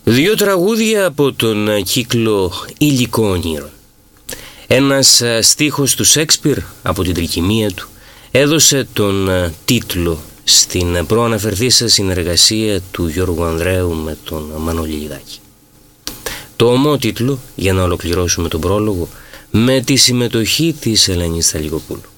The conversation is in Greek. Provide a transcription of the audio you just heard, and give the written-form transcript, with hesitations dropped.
Δύο τραγούδια από τον κύκλο Υλικό όνειρο. Ένας στίχος του Σέξπιρ από την τρικυμία του έδωσε τον τίτλο στην προαναφερθήσα συνεργασία του Γιώργου Ανδρέου με τον Μανώλη Λιδάκη. Το ομότιτλο, για να ολοκληρώσουμε τον πρόλογο, με τη συμμετοχή της Ελένης Θαλικοπούλου.